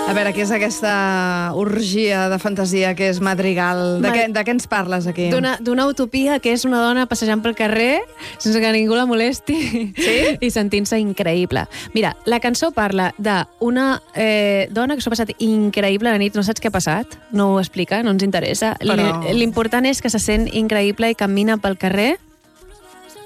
A veure, què és aquesta orgia de fantasia que és Madrigal? De què ens parles aquí? D'una utopia que és una dona passejant pel carrer sense que ningú la molesti, sí? I sentint-se increïble. Mira, la cançó parla d'una dona que s'ho ha passat increïble la nit, no saps què ha passat, no ho explica, no ens interessa. Però... L'important és que se sent increïble i camina pel carrer